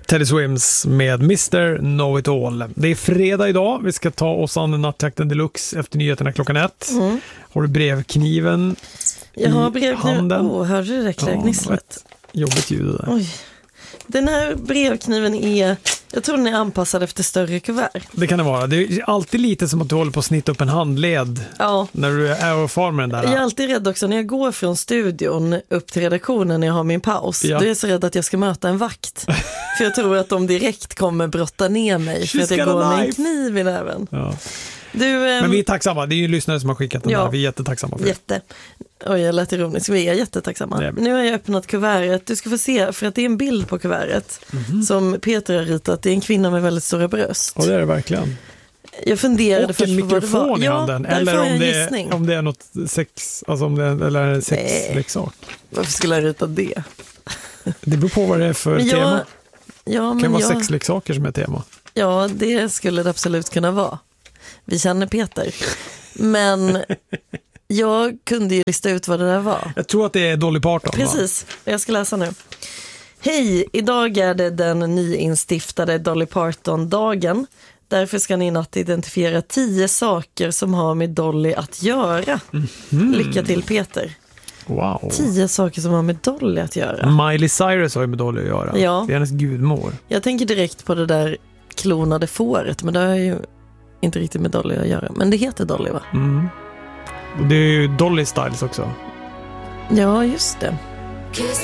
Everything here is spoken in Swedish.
Teddy Swims med Mr. Know It All. Det är fredag idag. Vi ska ta oss an Nattjakten Deluxe efter nyheterna klockan 1. Har du brevkniven Jag har i brevkniven. handen? Hörde du det gnisslet? Jobbigt ljud där. Oj. Den här brevkniven är, jag tror den är anpassad efter större kuvert. Det kan det vara. Det är alltid lite som att du håller på att snitta upp en handled när du är och far med den där. Jag är alltid rädd också när jag går från studion upp till redaktionen när jag har min paus. Då är jag så rädd att jag ska möta en vakt. För jag tror att de direkt kommer brotta ner mig för att jag går med en kniv i näven. Ja. Men vi är tacksamma. Det är ju lyssnare som har skickat den där. Vi är jättetacksamma för det. Oj, jag lät ironisk. Vi är jättetacksamma. Nu har jag öppnat kuvertet. Du ska få se, för att det är en bild på kuvertet som Peter har ritat. Det är en kvinna med väldigt stora bröst. Och det är det verkligen. Jag funderade och en mikrofon i handen. Eller om det är något sex, alltså eller en sexleksak. Varför skulle jag rita det? Det beror på vad det är för tema. Det kan vara sexleksaker som är tema. Ja, det skulle det absolut kunna vara. Vi känner Peter. Men jag kunde ju lista ut vad det där var. Jag tror att det är Dolly Parton. Precis, jag ska läsa nu. Hej, idag är det den nyinstiftade Dolly Parton-dagen. Därför ska ni i natt identifiera 10 saker som har med Dolly att göra. Lycka till Peter. Wow. 10 saker som har med Dolly att göra. Miley Cyrus har ju med Dolly att göra. Ja. Det är hennes gudmor. Jag tänker direkt på det där klonade fåret, men det har ju inte riktigt med Dolly att göra. Men det heter Dolly, va? Det är ju Dolly Styles också. Ja, just det.